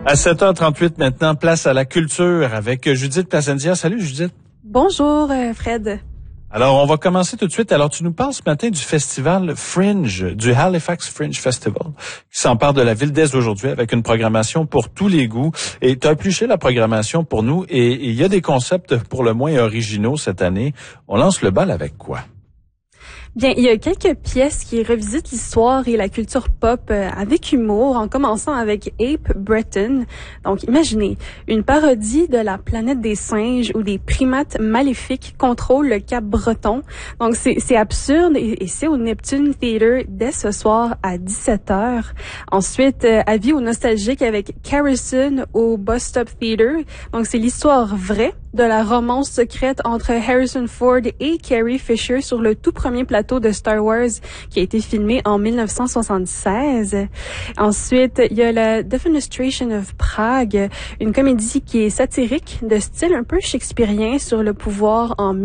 À 7h38 maintenant, place à la culture avec Judith Placentia. Salut Judith. Bonjour Fred. Alors, on va commencer tout de suite. Alors, tu nous parles ce matin du festival Fringe, du Halifax Fringe Festival, qui s'empare de la ville dès aujourd'hui avec une programmation pour tous les goûts. Et tu as épluché la programmation pour nous et il y a des concepts pour le moins originaux cette année. On lance le bal avec quoi? Bien, il y a quelques pièces qui revisitent l'histoire et la culture pop avec humour, en commençant avec Ape Breton. Donc, imaginez, une parodie de la planète des singes où des primates maléfiques contrôlent le Cap Breton. Donc, c'est absurde et c'est au Neptune Theatre dès ce soir à 17h. Ensuite, avis aux nostalgiques avec Carrison au Bus Stop Theatre. Donc, c'est l'histoire vraie de la romance secrète entre Harrison Ford et Carrie Fisher sur le tout premier plateau de Star Wars qui a été filmé en 1976. Ensuite, il y a la Defenestration of Prague, une comédie qui est satirique de style un peu shakespearien sur le pouvoir en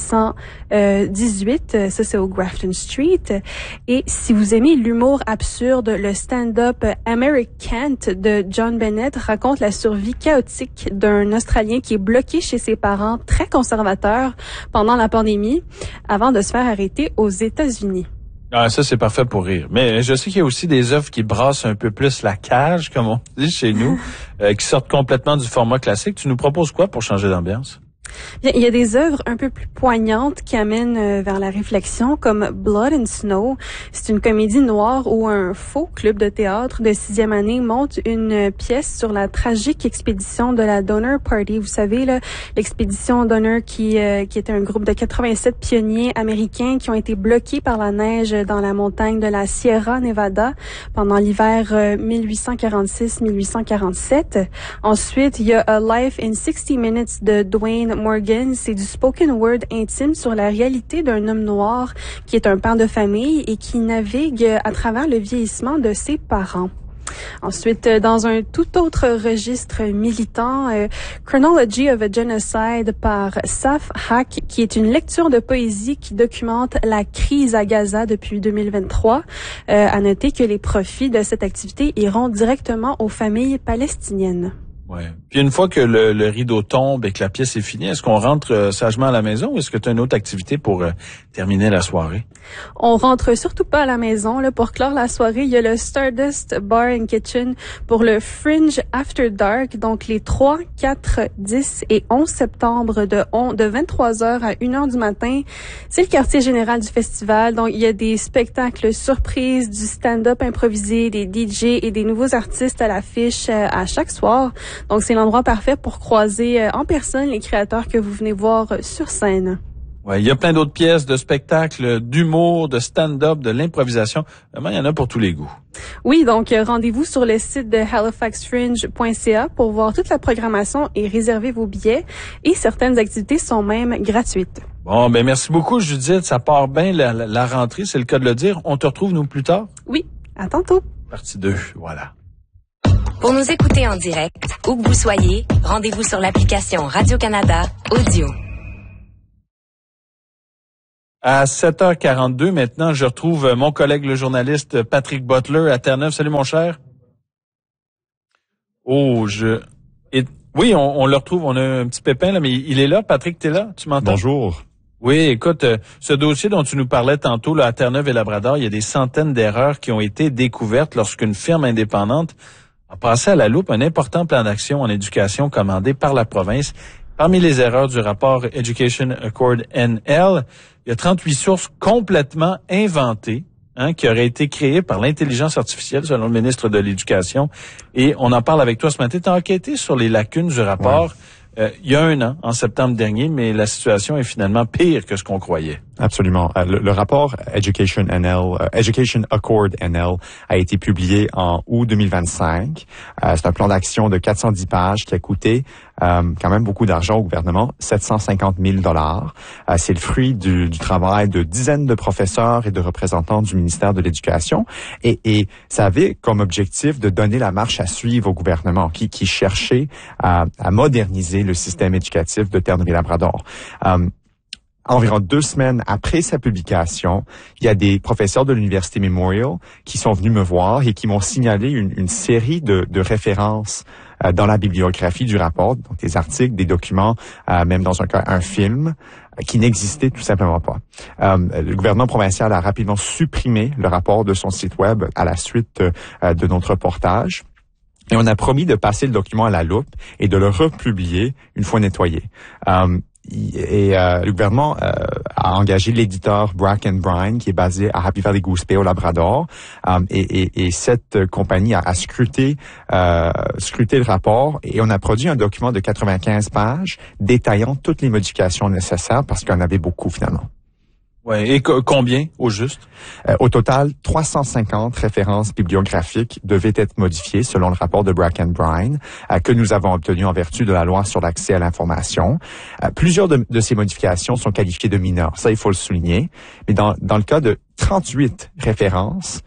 1618. Ça, c'est au Grafton Street. Et si vous aimez l'humour absurde, le stand-up American de John Bennett raconte la survie chaotique d'un Australien qui est bloqué chez ses parents très conservateurs pendant la pandémie avant de se faire arrêter aux États-Unis. Ah, ça, c'est parfait pour rire. Mais je sais qu'il y a aussi des œuvres qui brassent un peu plus la cage, comme on dit chez nous, qui sortent complètement du format classique. Tu nous proposes quoi pour changer d'ambiance? Bien, il y a des œuvres un peu plus poignantes qui amènent vers la réflexion, comme Blood and Snow. C'est une comédie noire où un faux club de théâtre de 6e année monte une pièce sur la tragique expédition de la Donner Party. Vous savez, là, l'expédition Donner qui était un groupe de 87 pionniers américains qui ont été bloqués par la neige dans la montagne de la Sierra Nevada pendant l'hiver 1846-1847. Ensuite, il y a A Life in 60 Minutes de Dwayne Morgan. C'est du spoken word intime sur la réalité d'un homme noir qui est un père de famille et qui navigue à travers le vieillissement de ses parents. Ensuite, dans un tout autre registre militant, Chronology of a Genocide par Saf Haq, qui est une lecture de poésie qui documente la crise à Gaza depuis 2023. À noter que les profits de cette activité iront directement aux familles palestiniennes. Ouais. Puis une fois que le rideau tombe et que la pièce est finie, est-ce qu'on rentre sagement à la maison ou est-ce que tu as une autre activité pour terminer la soirée? On rentre surtout pas à la maison. Là, pour clore la soirée, il y a le Stardust Bar and Kitchen pour le Fringe After Dark, donc les 3, 4, 10 et 11 septembre de 23h à 1h du matin. C'est le quartier général du festival, donc il y a des spectacles surprises, du stand-up improvisé, des DJ et des nouveaux artistes à l'affiche à chaque soir. Donc, c'est l'endroit parfait pour croiser en personne les créateurs que vous venez voir sur scène. Ouais, il y a plein d'autres pièces de spectacles, d'humour, de stand-up, de l'improvisation. Vraiment, il y en a pour tous les goûts. Oui, donc rendez-vous sur le site de halifaxfringe.ca pour voir toute la programmation et réserver vos billets. Et certaines activités sont même gratuites. Bon, ben merci beaucoup Judith. Ça part bien la rentrée, c'est le cas de le dire. On te retrouve, nous, plus tard? Oui, à tantôt. Partie 2, voilà. Pour nous écouter en direct, où que vous soyez, rendez-vous sur l'application Radio-Canada Audio. À 7h42 maintenant, je retrouve mon collègue le journaliste Patrick Butler à Terre-Neuve. Salut mon cher. Oui, on le retrouve, on a un petit pépin là, mais il est là. Patrick, t'es là? Tu m'entends? Bonjour. Oui, écoute, ce dossier dont tu nous parlais tantôt là, à Terre-Neuve et Labrador, il y a des centaines d'erreurs qui ont été découvertes lorsqu'une firme indépendante a passé à la loupe un important plan d'action en éducation commandé par la province. Parmi les erreurs du rapport Education Accord NL, il y a 38 sources complètement inventées qui auraient été créées par l'intelligence artificielle, selon le ministre de l'Éducation. Et on en parle avec toi ce matin. Tu as enquêté sur les lacunes du rapport il y a 1 an, en septembre dernier, mais la situation est finalement pire que ce qu'on croyait. Absolument. Le rapport Education Accord NL a été publié en août 2025. C'est un plan d'action de 410 pages qui a coûté quand même beaucoup d'argent au gouvernement, 750 000 $. C'est le fruit du travail de dizaines de professeurs et de représentants du ministère de l'Éducation. Et ça avait comme objectif de donner la marche à suivre au gouvernement qui cherchait à moderniser le système éducatif de Terre-Neuve-et-Labrador. environ 2 semaines après sa publication, il y a des professeurs de l'Université Memorial qui sont venus me voir et qui m'ont signalé une série de références dans la bibliographie du rapport, donc des articles, des documents, même dans un cas un film, qui n'existaient tout simplement pas. Le gouvernement provincial a rapidement supprimé le rapport de son site web à la suite de notre reportage. Et on a promis de passer le document à la loupe et de le republier une fois nettoyé. Le gouvernement a engagé l'éditeur Brack & Brine, qui est basé à Happy Valley Goose Bay au Labrador, et cette compagnie a scruté le rapport, et on a produit un document de 95 pages détaillant toutes les modifications nécessaires, parce qu'il y en avait beaucoup finalement. Ouais. Et combien au juste? Au total, 350 références bibliographiques devaient être modifiées selon le rapport de Brack & Brine que nous avons obtenu en vertu de la loi sur l'accès à l'information. Plusieurs de ces modifications sont qualifiées de mineures, ça il faut le souligner. Mais dans le cas de 38 références,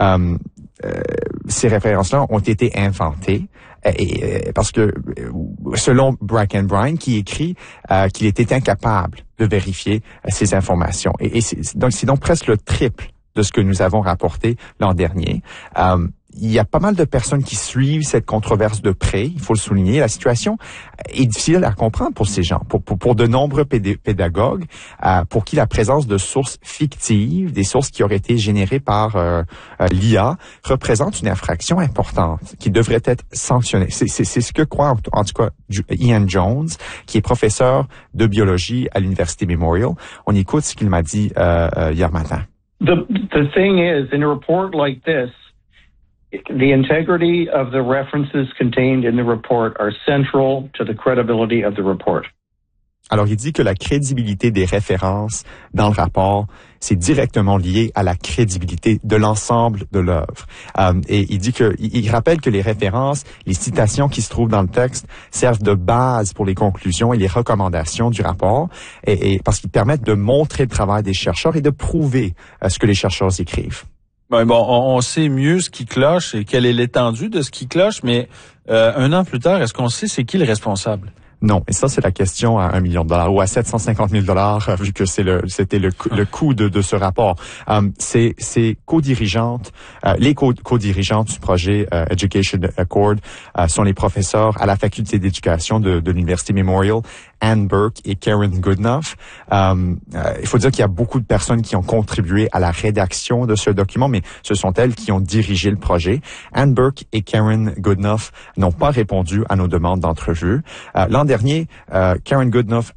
ces références-là ont été inventées. Parce que selon Brack & Brine, qui écrit qu'il était incapable de vérifier ces informations. Et c'est donc presque le triple de ce que nous avons rapporté l'an dernier. Il y a pas mal de personnes qui suivent cette controverse de près, il faut le souligner. La situation est difficile à comprendre pour ces gens, pour de nombreux pédagogues, pour qui la présence de sources fictives, des sources qui auraient été générées par l'IA, représente une infraction importante qui devrait être sanctionnée. C'est ce que croit en tout cas Ian Jones, qui est professeur de biologie à l'Université Memorial. On écoute ce qu'il m'a dit hier matin. The thing is, in a report like this, the integrity of the references contained in the report are central to the credibility of the report. Alors, il dit que la crédibilité des références dans le rapport, c'est directement lié à la crédibilité de l'ensemble de l'œuvre. Et il dit il rappelle que les références, les citations qui se trouvent dans le texte servent de base pour les conclusions et les recommandations du rapport, et parce qu'ils permettent de montrer le travail des chercheurs et de prouver ce que les chercheurs écrivent. Bon, on sait mieux ce qui cloche et quelle est l'étendue de ce qui cloche, mais 1 an plus tard, est-ce qu'on sait c'est qui le responsable? Non, et ça c'est la question à $1 million ou à 750 000 vu que c'était le coût de ce rapport. Ces co-dirigeantes, les co-dirigeantes du projet Education Accord sont les professeurs à la faculté d'éducation de l'Université Memorial, Anne Burke et Karen Goodenough. Il faut dire qu'il y a beaucoup de personnes qui ont contribué à la rédaction de ce document, mais ce sont elles qui ont dirigé le projet. Anne Burke et Karen Goodenough n'ont pas répondu à nos demandes d'entrevue. L'an dernier, Karen Goodenough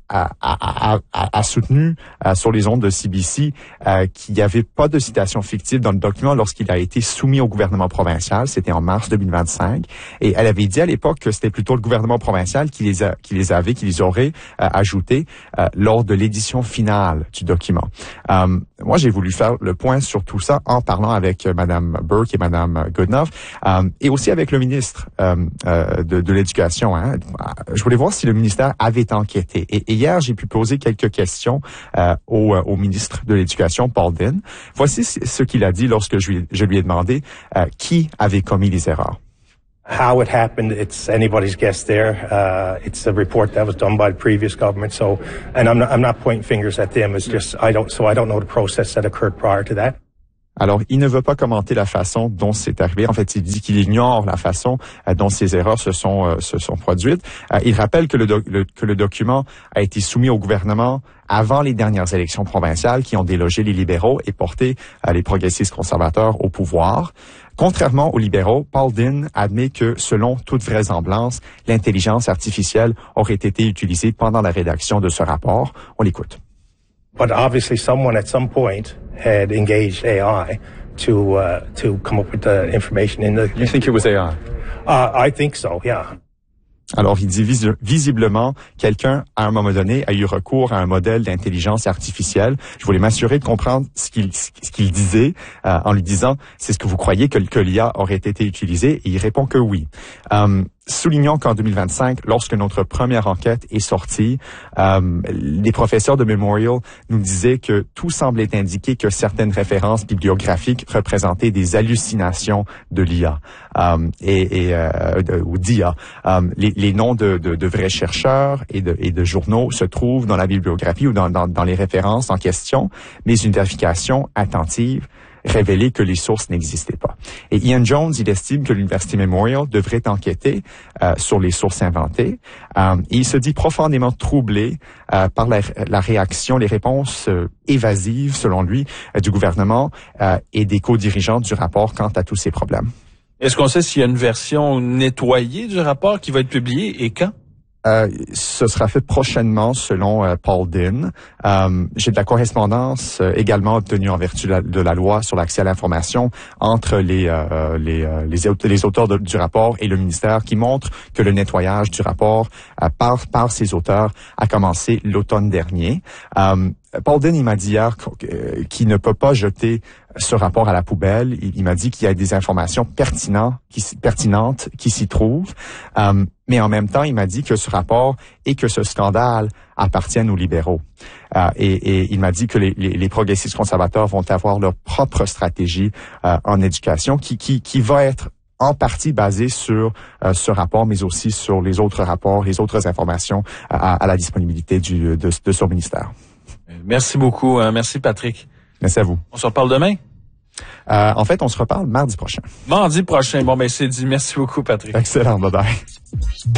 a soutenu sur les ondes de CBC qu'il n'y avait pas de citation fictive dans le document lorsqu'il a été soumis au gouvernement provincial. C'était en mars 2025. Et elle avait dit à l'époque que c'était plutôt le gouvernement provincial qui les aurait ajoutés lors de l'édition finale du document. Moi, j'ai voulu faire le point sur tout ça en parlant avec Madame Burke et Madame Goodenough et aussi avec le ministre de l'Éducation. Je voulais voir si le ministère avait enquêté. Et hier, j'ai pu poser quelques questions au ministre de l'Éducation, Paul Dinn. Voici ce qu'il a dit lorsque je lui ai demandé qui avait commis les erreurs. How it happened, it's anybody's guess there. It's a report that was done by the previous government. So, and I'm not pointing fingers at them. It's just, I don't know the process that occurred prior to that. Alors, il ne veut pas commenter la façon dont c'est arrivé. En fait, il dit qu'il ignore la façon dont ces erreurs se sont produites. Il rappelle que le document a été soumis au gouvernement avant les dernières élections provinciales qui ont délogé les libéraux et porté les progressistes conservateurs au pouvoir. Contrairement aux libéraux, Paul Dinn admet que, selon toute vraisemblance, l'intelligence artificielle aurait été utilisée pendant la rédaction de ce rapport. On l'écoute. But obviously someone at some point had engaged AI to come up with the information in the... You think it was AI? I think so, yeah. Alors, il dit visiblement, quelqu'un, à un moment donné, a eu recours à un modèle d'intelligence artificielle. Je voulais m'assurer de comprendre ce qu'il disait en lui disant, c'est ce que vous croyez que l'IA aurait été utilisé? Et il répond que oui. Soulignons qu'en 2025, lorsque notre première enquête est sortie, les professeurs de Memorial nous disaient que tout semblait indiquer que certaines références bibliographiques représentaient des hallucinations de l'IA ou d'IA. Les noms de vrais chercheurs et de journaux se trouvent dans la bibliographie ou dans les références en question, mais une vérification attentive révélé que les sources n'existaient pas. Et Ian Jones, il estime que l'Université Memorial devrait enquêter sur les sources inventées. Et il se dit profondément troublé par la réaction, les réponses évasives, selon lui, du gouvernement et des co-dirigeants du rapport quant à tous ces problèmes. Est-ce qu'on sait s'il y a une version nettoyée du rapport qui va être publiée et quand? Ce sera fait prochainement selon Paul Dinn. J'ai de la correspondance également obtenue en vertu de la loi sur l'accès à l'information entre les auteurs du rapport et le ministère qui montre que le nettoyage du rapport par ses auteurs a commencé l'automne dernier. Paul Dinn, il m'a dit hier qu'il ne peut pas jeter ce rapport à la poubelle. Il m'a dit qu'il y a des informations pertinentes qui s'y trouvent. Mais en même temps, il m'a dit que ce rapport et que ce scandale appartiennent aux libéraux. Et il m'a dit que les progressistes conservateurs vont avoir leur propre stratégie en éducation qui va être en partie basée sur ce rapport, mais aussi sur les autres rapports, les autres informations à la disponibilité de ce ministère. Merci beaucoup. Merci, Patrick. Merci à vous. On se reparle demain? En fait, on se reparle mardi prochain. Mardi prochain. Bon, ben c'est dit. Merci beaucoup, Patrick. Excellent. Bye-bye.